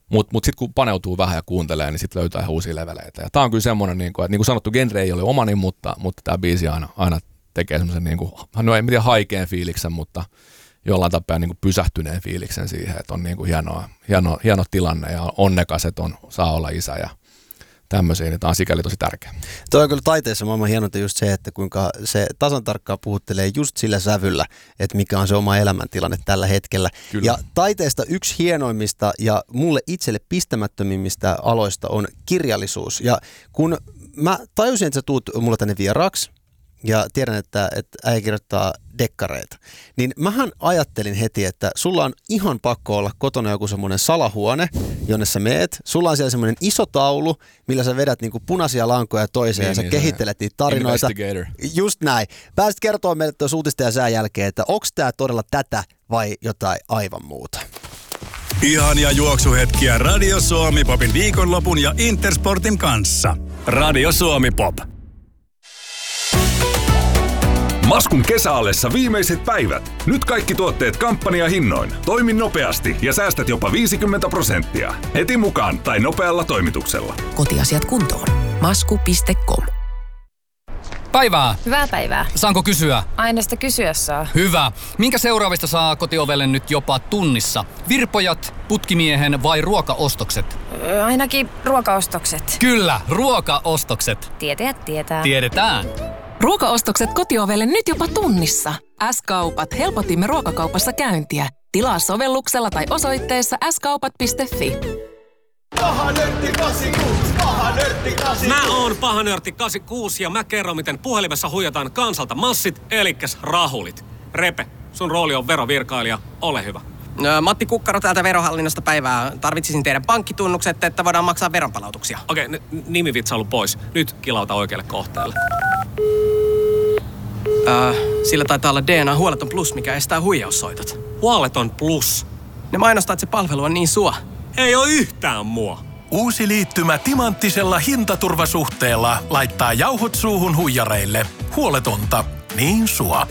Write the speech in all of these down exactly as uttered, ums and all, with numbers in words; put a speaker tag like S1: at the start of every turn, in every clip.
S1: Mutta mut sitten kun paneutuu vähän ja kuuntelee, niin sitten löytää ihan uusia leveleitä. Ja tää on kyllä semmoinen, niin kuin, että niin kuin sanottu, genre ei ole omani, mutta, mutta tämä biisi aina, aina tekee semmoisen, niin kuin, no ei tiedä haikeen fiiliksen, mutta jollain tapaa niin kuin pysähtyneen fiiliksen siihen, että on niin kuin hienoa, hieno, hieno tilanne ja onnekas, että on, saa olla isä ja tämmöisiä, niin tämä on sikäli tosi tärkeä.
S2: Tuo on kyllä taiteessa maailman hienonta just se, että kuinka se tasan tarkkaan puhuttelee just sillä sävyllä, että mikä on se oma elämäntilanne tällä hetkellä. Kyllä. Ja taiteesta yksi hienoimmista ja mulle itselle pistämättömimmistä aloista on kirjallisuus. Ja kun mä tajusin, että sä tuut mulla tänne vieraaksi, ja tiedän, että, että äijä kirjoittaa dekkareita, niin mähän ajattelin heti, että sulla on ihan pakko olla kotona joku semmoinen salahuone, jonne sä meet. Sulla on siellä semmoinen iso taulu, millä sä vedät niinku punaisia lankoja toiseen niin, ja sä niin, kehittelet niitä tarinoita. Just näin. Pääsit kertoa meille tuossa uutisten ja sään jälkeen, että onko tää todella tätä vai jotain aivan muuta.
S3: Ihania juoksuhetkiä Radio Suomi Popin viikonlopun ja Intersportin kanssa. Radio Suomi Pop.
S4: Maskun kesäallessa viimeiset päivät. Nyt kaikki tuotteet kampanjahinnoin. Toimi nopeasti ja säästät jopa viisikymmentä prosenttia. Heti mukaan tai nopealla toimituksella.
S5: Kotiasiat kuntoon. masku piste com.
S6: Päivää.
S7: Hyvää päivää.
S6: Saanko kysyä?
S7: Aina sitä kysyä saa.
S6: Hyvä. Minkä seuraavista saa kotiovelle nyt jopa tunnissa? Virpojat, putkimiehen vai ruokaostokset?
S7: Öö, ainakin ruokaostokset.
S6: Kyllä, ruokaostokset.
S7: Tietäjät tietää.
S6: Tiedetään.
S5: Ruokaostokset kotiovelle nyt jopa tunnissa. S-kaupat, helpotimme ruokakaupassa käyntiä. Tilaa sovelluksella tai osoitteessa s kaupat piste fi.
S8: Paha nörtti kahdeksankymmentäkuusi, paha nörtti kahdeksankymmentäkuusi.
S9: Mä oon paha nörtti kahdeksankymmentäkuusi ja mä kerron, miten puhelimessa huijataan kansalta massit, elikkäs rahulit. Repe, sun rooli on verovirkailija, ole hyvä.
S10: Matti Kukkaro täältä Verohallinnosta päivää. Tarvitsisin teidän pankkitunnukset, että voidaan maksaa veronpalautuksia.
S9: Okei, n- nimivitsailu pois. Nyt kilauta oikealle kohteelle.
S10: Äh, sillä taitaa olla D N A-huoleton plus, mikä estää huijaussoitot.
S9: Huoleton plus?
S10: Ne mainostaa, että se palvelu on niin sua.
S9: Ei oo yhtään mua.
S11: Uusi liittymä timanttisella hintaturvasuhteella laittaa jauhot suuhun huijareille. Huoletonta, niin sua.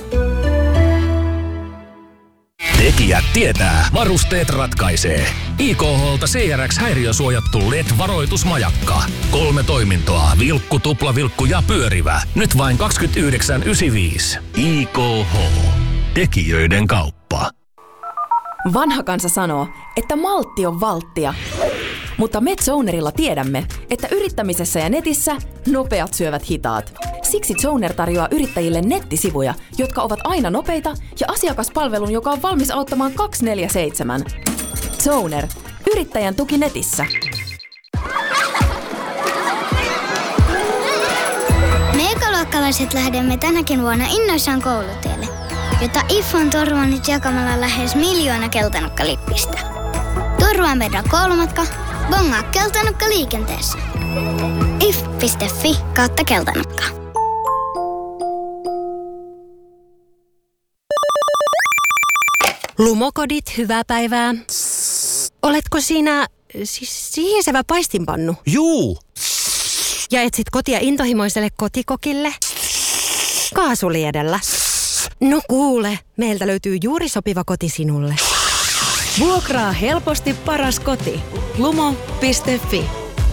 S12: Tekijät tietää. Varusteet ratkaisee. I K H:lta C R X-häiriösuojattu L E D-varoitusmajakka. Kolme toimintoa. Vilkku, tuplavilkku ja pyörivä. Nyt vain kaksikymmentäyhdeksän yhdeksänkymmentäviisi. I K H. Tekijöiden kauppa.
S5: Vanha kansa sanoo, että maltti on valttia. Mutta me Zonerilla tiedämme, että yrittämisessä ja netissä nopeat syövät hitaat. Siksi Zoner tarjoaa yrittäjille nettisivuja, jotka ovat aina nopeita ja asiakaspalvelun, joka on valmis auttamaan kaksikymmentäneljä seitsemän. Zoner. Yrittäjän tuki netissä.
S13: Me ekaluokkalaiset lähdemme tänäkin vuonna innoissaan koulutielle, jota I F on turvannut jakamalla lähes miljoona keltanukkalippistä. Turvaa meidän koulumatka, bongaa keltanukka liikenteessä. if piste fi kautta keltanukka.
S14: Lumokodit, hyvää päivää. Oletko siinä siis sihisevä paistinpannu?
S11: Juu.
S14: Ja etsit kotia intohimoiselle kotikokille? Kaasuliedellä. No kuule, meiltä löytyy juuri sopiva koti sinulle.
S15: Vuokraa helposti paras koti. lumo piste fi.